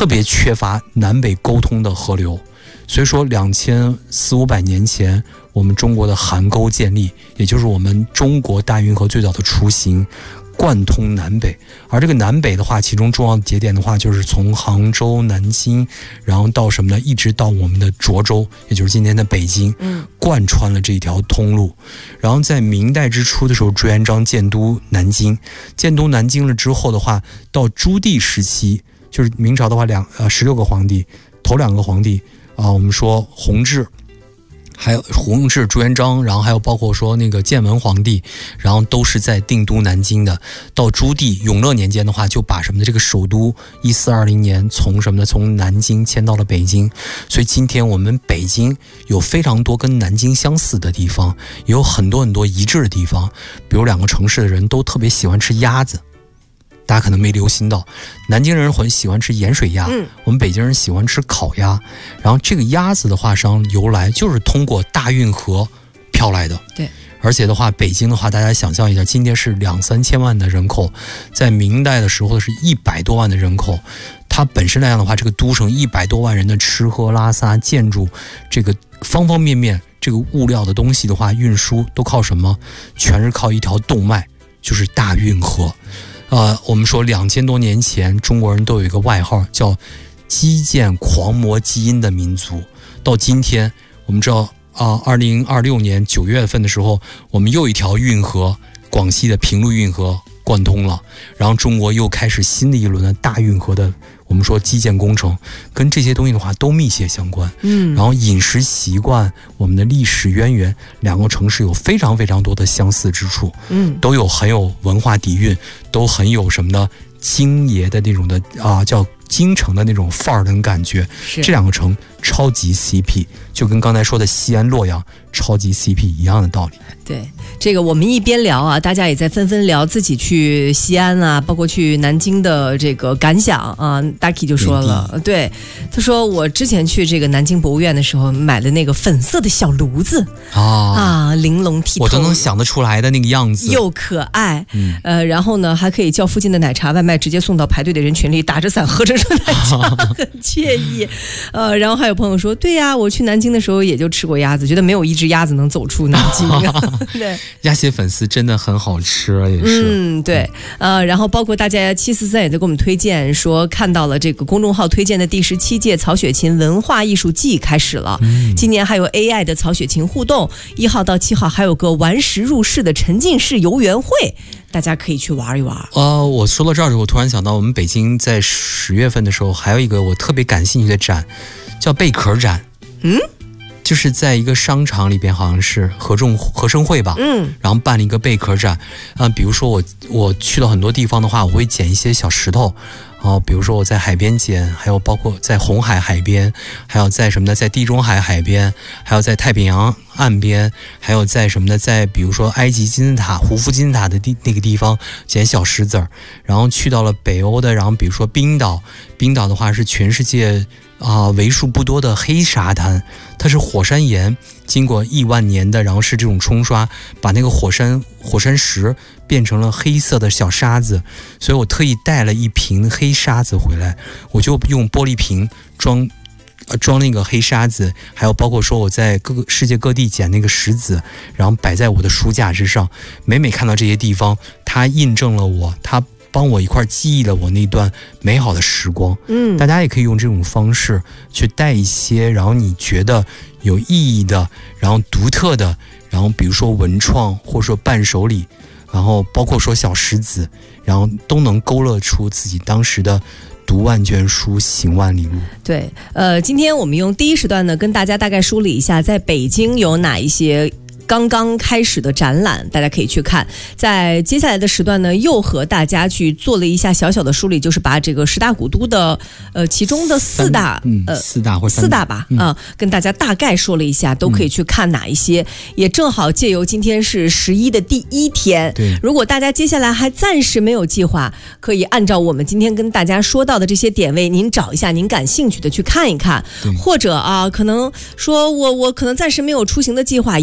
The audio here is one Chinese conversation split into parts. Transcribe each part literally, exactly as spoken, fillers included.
特别缺乏南北沟通的河流。所以说两千四五百年前我们中国的邗沟建立，也就是我们中国大运河最早的雏形，贯通南北。而这个南北的话，其中重要的节点的话，就是从杭州、南京，然后到什么呢？一直到我们的涿州，也就是今天的北京，贯穿了这一条通路。然后在明代之初的时候，朱元璋建都南京，建都南京了之后的话，到朱棣时期，就是明朝的话，两呃十六个皇帝，头两个皇帝啊、呃，我们说弘治。还有弘治、朱元璋，然后还有包括说那个建文皇帝，然后都是在定都南京的。到朱棣永乐年间的话，就把什么的这个首都一四二零年从什么呢？从南京迁到了北京。所以今天我们北京有非常多跟南京相似的地方，也有很多很多一致的地方。比如两个城市的人都特别喜欢吃鸭子。大家可能没留心到，南京人很喜欢吃盐水鸭，嗯，我们北京人喜欢吃烤鸭。然后这个鸭子的话上由来就是通过大运河飘来的。 对， 而且的话，北京的话，大家想象一下，今天是两三千万的人口，在明代的时候是一百多万的人口。它本身来讲的话，这个都城一百多万人的吃喝拉撒、建筑，这个方方面面，这个物料的东西的话，运输都靠什么？全是靠一条动脉，就是大运河。呃，我们说两千多年前，中国人都有一个外号叫基建狂魔基因的民族。到今天，我们知道啊，二零二六年九月份的时候，我们又一条运河，广西的平陆运河贯通了，然后中国又开始新的一轮的大运河的，我们说基建工程，跟这些东西的话都密切相关。嗯，然后饮食习惯、我们的历史渊源，两个城市有非常非常多的相似之处。嗯，都有很有文化底蕴，都很有什么呢？京爷的那种的啊、呃，叫京城的那种范儿的感觉。这两个城超级 C P， 就跟刚才说的西安、洛阳超级 C P 一样的道理。 对，这个我们一边聊啊，大家也在纷纷聊自己去西安啊，包括去南京的这个感想啊。Ducky 就说了，对，他说我之前去这个南京博物院的时候，买了那个粉色的小炉子啊，啊，玲珑剔透， 我都能想得出来的那个样子， 又可爱，嗯、呃，然后呢，还可以叫附近的奶茶外卖直接送到排队的人群里，打着伞喝着热奶茶，很惬意。呃，然后还有朋友说，对呀、啊，我去南京的时候也就吃过鸭子，觉得没有一只鸭子能走出南京、啊。对， 鸭血粉丝真的很好吃，也是。 嗯，对，呃，然后包括大家七四三也在给我们推荐说，看到了这个公众号推荐的第十七届曹雪芹文化艺术季开始了。嗯、今年还有 A I 的曹雪芹互动，一号到七号还有个玩石入室的沉浸式游园会，大家可以去玩一玩。 呃，我说到这儿的时候，我突然想到，我们北京在十月份的时候还有一个我特别感兴趣的展，叫贝壳展。嗯。就是在一个商场里边，好像是合众合生汇吧，嗯，然后办了一个贝壳展，啊、呃，比如说我我去了很多地方的话，我会捡一些小石头，然后比如说我在海边捡，还有包括在红海海边，还有在什么呢，在地中海海边，还有在太平洋岸边，还有在什么呢，在比如说埃及金字塔、胡夫金字塔的地那个地方捡小石子儿，然后去到了北欧的，然后比如说冰岛，冰岛的话是全世界。啊、呃，为数不多的黑沙滩，它是火山岩经过亿万年的，然后是这种冲刷，把那个火山火山石变成了黑色的小沙子，所以我特意带了一瓶黑沙子回来，我就用玻璃瓶装。呃，装那个黑沙子，还有包括说我在各个世界各地捡那个石子，然后摆在我的书架之上。每每看到这些地方，它印证了我，它帮我一块记忆了我那段美好的时光。嗯，大家也可以用这种方式去带一些，然后你觉得有意义的，然后独特的，然后比如说文创，或者说伴手礼，然后包括说小石子，然后都能勾勒出自己当时的。读万卷书，行万里路。 对，呃，今天我们用第一时段呢，跟大家大概梳理一下，在北京有哪一些刚刚开始的展览，大家可以去看。在接下来的时段呢，又和大家去做了一下小小的梳理，就是把这个十大古都的呃其中的四大嗯呃四大或四大吧啊、嗯呃，跟大家大概说了一下，都可以去看哪一些。嗯、也正好借由今天是十一的第一天， 对， 如果大家接下来还暂时没有计划，可以按照我们今天跟大家说到的这些点位，您找一下您感兴趣的去看一看，或者啊，可能说我我可能暂时没有出行的计划也没有关系。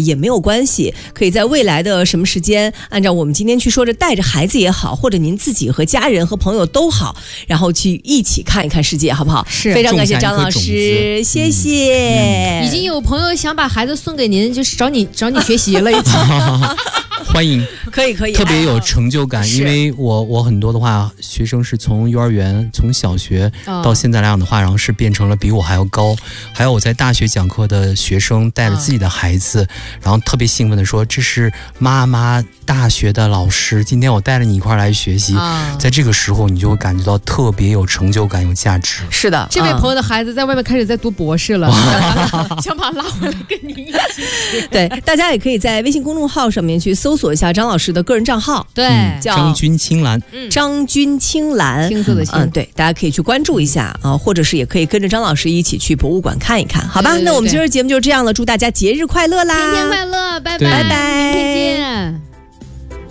关系，可以在未来的什么时间，按照我们今天去说着，带着孩子也好，或者您自己和家人和朋友都好，然后去一起看一看世界，好不好？ 是， 非常感谢张老师，谢谢、 嗯。已经有朋友想把孩子送给您，就是找你找你学习了，已经。 欢迎， 可以可以， 特别有成就感，因为我我很多的话，学生是从幼儿园、从小学到现在来讲的话，然后是变成了比我还要高。还有我在大学讲课的学生带着自己的孩子，然后特别兴奋的说：“这是妈妈大学的老师，今天我带着你一块来学习。”在这个时候，你就会感觉到特别有成就感、有价值。 是的， 这位朋友的孩子在外面开始在读博士了，想把他拉回来跟你一起。 对，大家也可以在微信公众号上面去搜索一下张老师的个人账号， 对， 嗯、 叫张君青兰， 嗯、张君青兰， 青色的青， 嗯，对，大家可以去关注一下啊，或者是也可以跟着张老师一起去博物馆看一看，好吧？ 对对对， 那我们今儿节目就这样了，祝大家节日快乐啦！ 天天快乐，拜拜， 拜拜， 明天见。